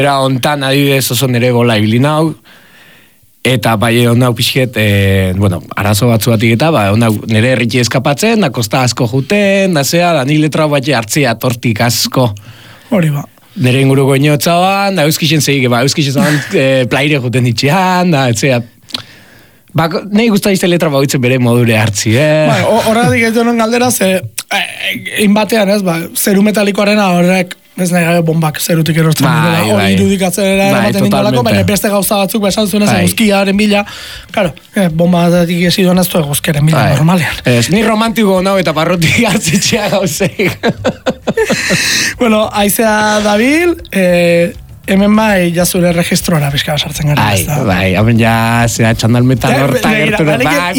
Era ontan adibidez oso nire gola ibilin hau, eta bai hau pixket, arazo batzuatik eta, nire herriti eskapatzen, da kosta asko juten, da zea, da nik letra bat hartzea tortik asko. Hori ba. Nire inguruko inotzaban, da euskixen zeik, euskixen zaban plaire juten ditxean, da, etzea. Nahi guztaizte letra bauitzen bere modure hartzi, Horregatik ez duen galdera, inbatean ez, zeru metalikoarena horrek, ez nahi gabe bombak zerutik erosten dira, hori irudikatzen eramaten indolako, baina beste gauza batzuk esan zuen ez eguzkiaren bila, claro, bomba datik ezi duan ez du eguzkiaren bila normalean. Ez, ni romantiko nau eta parrotik hartzitxea gauzeik. Bueno, aizea dabil, hemen bai jazure registroara bizka sartzen gara. Bai, hemen ja zea txandalmetan horta gertura.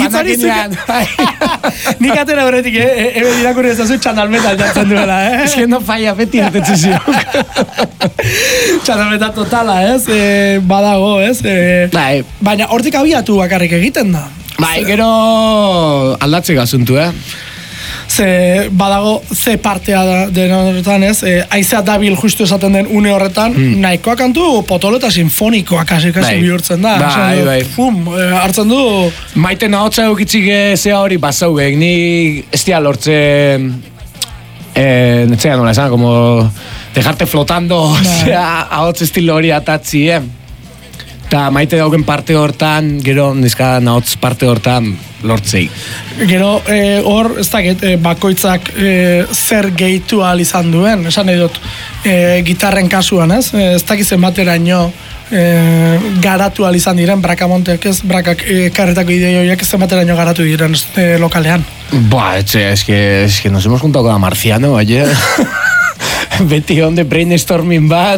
Nik atera horretik, hemen irakurri ez dazu txandalmetan jartzen duela, Ez que no falla, beti hartetzu ziok. Txandalmetan totala, badago, baina hortik abiatu bakarrik egiten da. Bai, gero aldatzek asuntu, Ze badago ze partea den horretan aizea dabil justu esaten den une horretan, nahikoa kantu potolo eta sinfonikoa kasi bihurtzen da. Bai. Hartzen du... Maite nahotza eukitzik zea hori bazaugek, ni ez dia lortzen, netzea nola esan, como dejarte flotando, ahotz estilo hori atatzi, Eta maite dauken parte hortan, gero nizka nahotz parte hortan lortzei. Gero hor, ez dakit, bakoitzak zer gehitu ahal izan duen, esan nahi dut, gitarren kasuan, ez dakit zenbateraino garatu ahal izan diren, Brakamontek ez, Brakak karretako ideioiak zenbateraino garatu diren lokalean. Es que nos hemos juntado con Marciano ayer, beti onde brainstorming bat,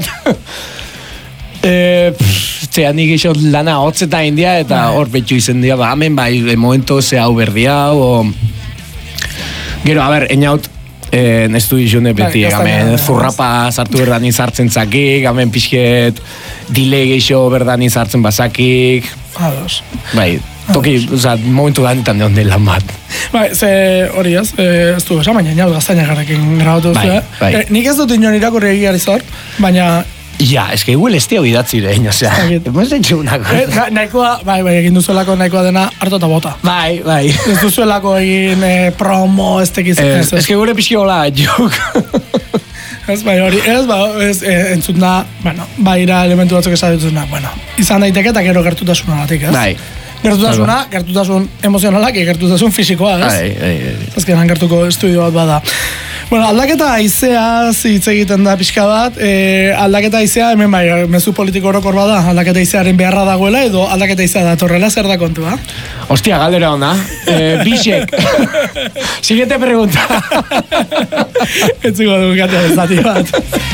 nik iso lana hotzeta india eta hor betxu izen dira, hemen bai momento ze hau berdi hau gero, einaut ez du izune beti, hemen zurrapa sartu berdan izartzen zakik, hemen pixket delay iso berdan izartzen bazakik bai, toki, momentu ganetan deon dela bat bai, ze hori ez du esan, baina inaut gaztainagarekin grabatu duzu, nik ez dut inoen irakurri egiari zor, baina ja, es que igual ez teo idatzi lehen, osea, hemos hecho una cosa. Nahikoa, bai, egin duzuelako nahikoa dena hartu eta bota. Bai. Ez duzuelako egin promo, ez tekiz. Ez que gure pixiola, jok. Ez, bai, hori, entzutna, bai, ira elementu batzuk esatzen, izan daiteke eta gero gertutasunagatik, ez? Bai. Gertutasun emozionalak, gertutasun fisikoa, ez? Bai. Azkenan gertuko estudio bat bada. Bueno, aldaketa aizea hitz egiten da pixka bat, aldaketa aizea hemen bai, mezu politiko orokor bada, aldaketa aizearen beharra dagoela edo aldaketa aizea datorrela, zer da kontua? Hostia, galdera ona, Bixek. Siguiente pregunta. Etzuko dugu gatea bezati bat.